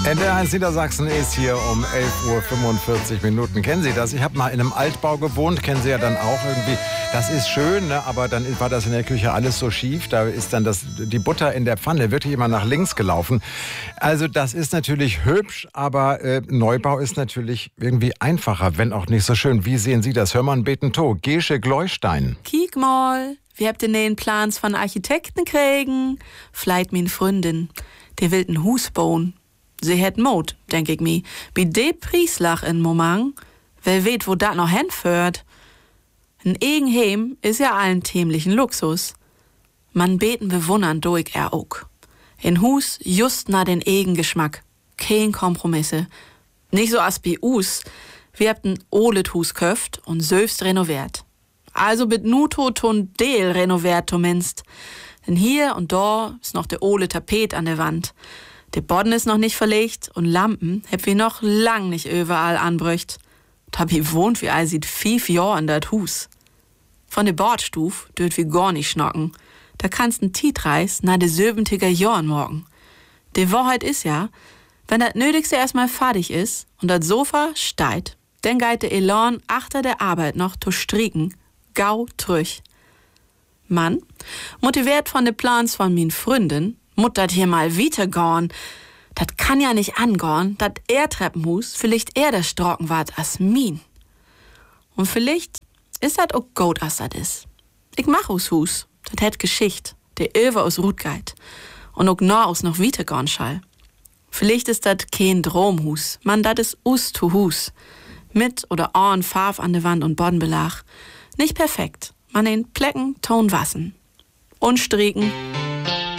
NDR1 Niedersachsen ist hier um 11:45 Uhr. Kennen Sie das? Ich habe mal in einem Altbau gewohnt, kennen Sie ja dann auch irgendwie. Das ist schön, ne? Aber dann war das in der Küche alles so schief. Da ist dann die Butter in der Pfanne wirklich immer nach links gelaufen. Also das ist natürlich hübsch, aber Neubau ist natürlich irgendwie einfacher, wenn auch nicht so schön. Wie sehen Sie das? Hörmann Betentow, Gesche Gleustein. Kiek mal, wir habt den Plans von Architekten kriegen. Vielleicht min Freundin, der will ein Hus bauen. Sie het Mut, denk ich mi. Bei de Prieslach in Moment, wer weet, wo dat noch hinführt. Ein Egenheim ist ja allen tämlichen Luxus. Man beten bewundern durch auch. In Hus just na den Egengeschmack. Kein Kompromisse. Nicht so as bei us. Wir habt ein olet Hus köft und selbst renoviert. Also mit Nuto ton Deel renoviert zumindest. Denn hier und da ist noch der ole Tapet an der Wand. Der Boden ist noch nicht verlegt und Lampen heb wir noch lang nicht überall anbrücht. Da wir wohnt wie all sieht 5 Jahr in dat Hus. Von der Bordstuf dürft wir gar nicht schnocken. Da kannst ein Tietreis na de 70er Jahren morgen. Die Wahrheit ist ja, wenn das Nötigste erstmal fertig ist und das Sofa steigt, dann geht der Elan achter der Arbeit noch zu stricken, gau trüch. Mann, motiviert von de Plans von min Freundin, mut dat hier mal weitergorn. Dat kann ja nicht angorn, dat er Treppenhus vielleicht eher der Strocken wart as min. Und vielleicht ist dat auch gut, as dat is. Ich mach aus Hus, dat het Geschicht, der Över aus Rutgeit und auch nah aus noch weitergorn schall. Vielleicht ist dat kein Dromhus, man dat is us to Hus. Mit oder an Farb an der Wand und Bodenbelag. Nicht perfekt, man den Plecken, Ton wassen. Und stricken.